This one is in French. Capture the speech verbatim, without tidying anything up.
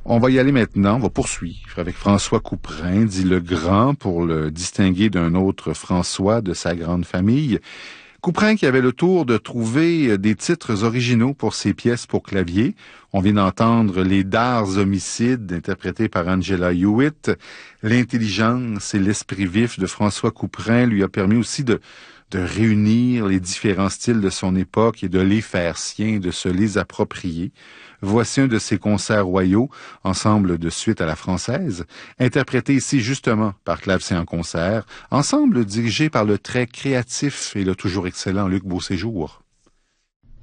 On va y aller maintenant, on va poursuivre avec François Couperin, dit le Grand, pour le distinguer d'un autre François de sa grande famille. Couperin qui avait le tour de trouver des titres originaux pour ses pièces pour clavier. On vient d'entendre Les Dards homicides, interprétés par Angela Hewitt. L'intelligence et l'esprit vif de François Couperin lui a permis aussi de, de réunir les différents styles de son époque et de les faire siens, de se les approprier. Voici un de ses concerts royaux, ensemble de suite à la française, interprété ici justement par Clavecin en concert, ensemble dirigé par le très créatif et le toujours excellent Luc Beauséjour.